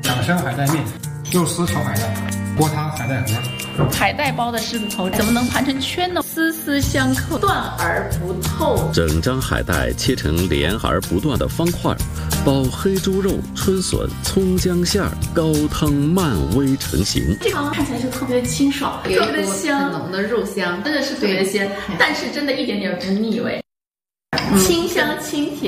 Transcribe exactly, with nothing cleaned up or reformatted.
掌生海带面、肉丝炒海带、锅塌海带盒。 海带包的狮子头怎么能盘成圈呢？丝丝相扣，断而不透。 整张海带切成连而不断的方块，包黑猪肉、春笋、葱姜馅儿，高汤漫煨成型。 这个看起来就特别的清爽，特别的香， 浓的肉香， 真的是特别的鲜，但是真的一点点不腻味，清香清甜。